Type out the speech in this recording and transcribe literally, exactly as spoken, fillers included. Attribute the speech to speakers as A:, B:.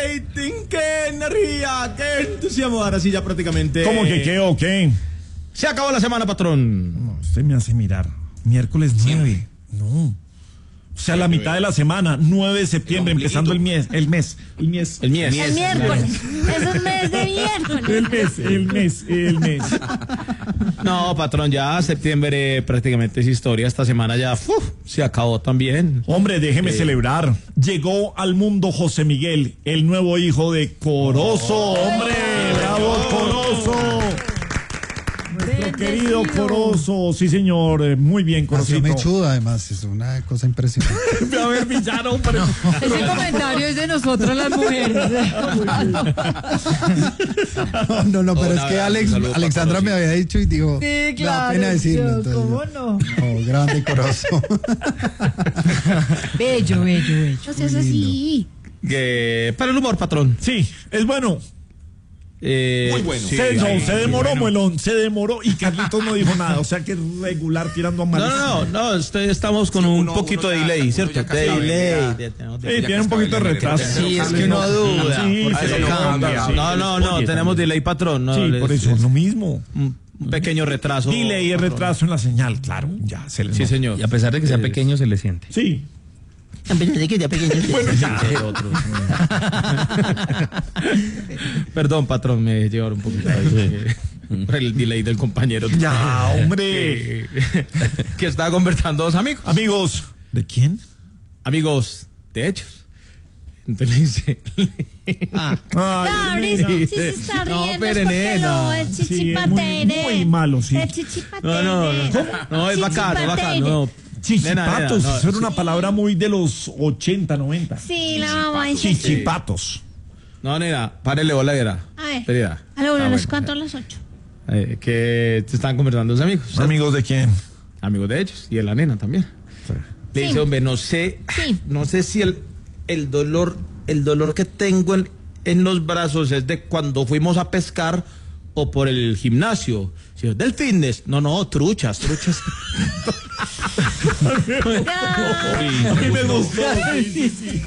A: rating, qué energía, qué entusiasmo. Ahora sí, ya prácticamente.
B: ¿Cómo que qué o qué?
A: Se acabó la semana, patrón.
B: No, usted me hace mirar. Miércoles nueve. No. O sea, la mitad de la semana, nueve de septiembre, empezando el mes, el mes, el mes.
A: El mes.
C: El miércoles. Es un mes de miércoles.
B: El mes, el mes, el mes.
A: No, patrón, ya septiembre prácticamente es historia. Esta semana ya uf, se acabó también.
B: Hombre, déjeme
A: Eh.
B: celebrar. Llegó al mundo José Miguel, el nuevo hijo de Corozo. ¡Hombre! ¡Bravo, Corozo! Nuestro querido Corozo. Sí, señor. Eh, Muy bien,
D: Nació
B: Corocito.
D: mechudo, además, es una cosa impresionante.
B: A ver, villano, hombre.
E: Ese comentario es de nosotros las mujeres.
D: No, no, no, pero
A: Oh,
D: es
A: nada,
D: que Alex,
A: un saludo para
D: Alexandra me
A: Corozo.
D: había dicho y digo,
E: Sí,
D: me da
E: claro.
D: pena decirlo.
E: yo,
D: Entonces,
E: ¿Cómo no?
D: oh, grande Corozo.
E: Bello, bello, bello.
C: No seas así.
A: Que para el humor, patrón.
B: Sí, es bueno.
A: Eh,
F: Muy bueno.
A: sí,
B: se, no,
A: ahí,
B: se demoró,
A: bueno.
B: Muelón, se demoró y Carlitos no dijo nada. O sea que regular tirando a
A: No,
B: mal.
A: no, no, no, este- estamos con
F: Sí,
A: un
F: uno-
A: poquito
F: uno
A: de
F: ya-
A: delay,
F: uno
A: ¿cierto?
F: ya casi
A: De
F: la
A: delay.
F: verdad.
A: de- de- de-
B: Sí,
F: Ya
B: tiene un
F: que
B: poquito de
F: está
B: retraso.
A: Sí, es que uno duda.
B: Sí,
A: Por
B: se
A: eso
B: lo
A: cambia.
B: cambia, sí.
A: No, no, no,
B: Oye,
A: tenemos
B: también.
A: delay, patrón. No,
B: Sí,
A: les-
B: por eso es lo mismo.
A: Un un pequeño retraso.
B: Delay y retraso en la señal, claro, ya se le
A: Sí,
B: nota.
A: señor.
G: Y a pesar de que sea
A: Es-
G: pequeño, se le siente.
B: Sí.
A: Bueno, ya. Perdón, patrón, me llevaron un poquito ahí, eh, por el delay del compañero.
B: Ya, hombre.
A: Que, que estaba conversando dos amigos.
B: Amigos, ¿de quién?
A: Amigos de hechos. Entonces le dice.
C: No,
B: Ay,
C: Brice,
B: nena.
C: si se está
A: No,
C: riendo
A: pero
C: es porque
A: nena.
C: no, es
B: Sí, es muy,
C: chichipatere.
B: muy malo, sí.
C: Es chichipatere.
A: No, no, no. No, es bacano, es bacano. No.
B: Chichipatos,
A: Nena, nena,
B: eso
A: no,
B: era una palabra muy de los ochenta, noventa.
C: Sí, la mamá dice.
B: Chichipatos.
A: No, nena, párele bola, era.
C: A ver.
A: Espera.
C: A la una,
A: Ah,
C: ¿los
A: bueno.
C: cuánto a las ocho?
A: Eh, que te estaban conversando dos amigos.
B: ¿Amigos de quién?
A: Amigos de ellos. Y de la nena también. Le
C: Sí.
A: dice, hombre, no sé,
C: Sí.
A: no sé si el, el dolor, el dolor que tengo en, en los brazos es de cuando fuimos a pescar o por el gimnasio. Si es del fitness. No, no, truchas, truchas.
C: Ya.
B: A mí me gustó.